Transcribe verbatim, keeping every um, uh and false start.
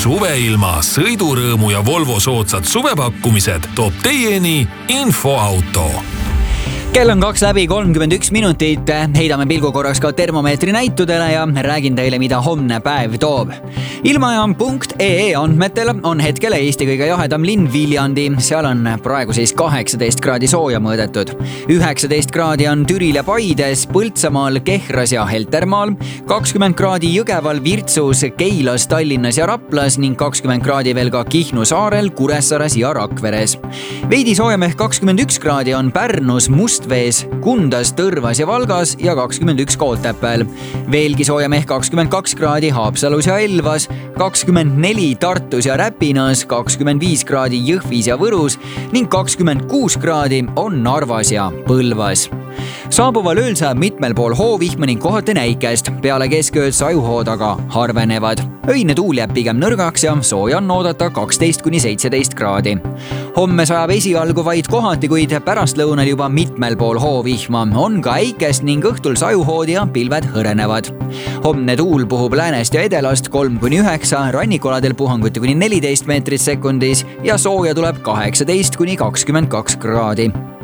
Suveilma, sõidurõõmu ja Volvo soodsad suvepakkumised toob teieni Infoauto. Kell on kaks läbi kolmkümmend üks minutit, heidame pilgu korraks ka termomeetri näitudele ja räägin teile, mida homne päev toob. Ilmajaam punkt ee andmetel on hetkel Eesti kõige jahedam linn Viljandi, seal on praegu siis kaheksateist kraadi sooja mõõdetud. üheksateist kraadi on Türil ja Paides, Põltsamaal, Kehras ja Heltermaal, kakskümmend kraadi Jõgeval, Virtsus, Keilas, Tallinnas ja Raplas ning kakskümmend kraadi veel ka Kihnu saarel, Kuressaares ja Rakveres. Veidi soojem ehk kakskümmend üks kraadi on Pärnus, Mustvees, Kundas, Tõrvas ja Valgas ja kakskümmend üks Kootepääl. Veelgi soojem ehk kakskümmend kaks kraadi Haapsalus ja Elvas, kakskümmend neli Tartus ja Räpinas, kakskümmend viis kraadi Jõhvis ja Võrus ning kakskümmend kuus kraadi on Narvas ja Põlvas. Saabuval ööl saab mitmel pool hoovihma ning kohati näikest, peale keskööd sajuhood aga harvenevad. Öine tuul jääb pigem nõrgaks ja sooja on oodata kaksteist kuni seitseteist kraadi. Homme sajab esialgu vaid kohati, kuid pärastlõunal juba mitmel pool hoovihma. On ka äikest ning õhtul sajuhood ja pilved hõrenevad. Homne tuul puhub läänest ja edelast kolm kuni üheksa, rannikuladel puhanguti kuni neliteist meetrit sekundis ja sooja tuleb kaheksateist kuni kakskümmend kaks kraadi.